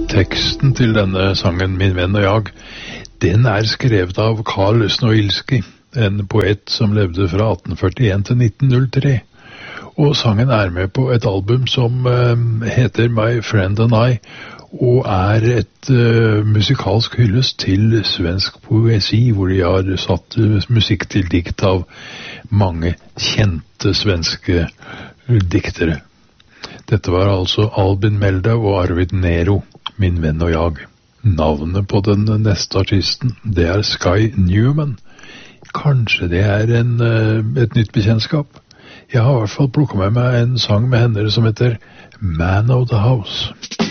Teksten til denne sangen, Min venn og jeg, den skrevet av Karl Snoilsky, en poet som levde fra 1841 til 1903. Og sangen med på et album som heter My Friend and I, og et musikalsk hyllest til svensk poesi, hvor de har satt musikk til dikt av mange kjente svenske diktere. Dette var altså Albin Meldau og Arvid Nero, Min venn og jeg. Navnet på den neste artisten, det Sky Newman. Kanskje det et nytt bekjentskap? Jeg har I hvert fall plukket med meg en sang med henne som heter Man of the House.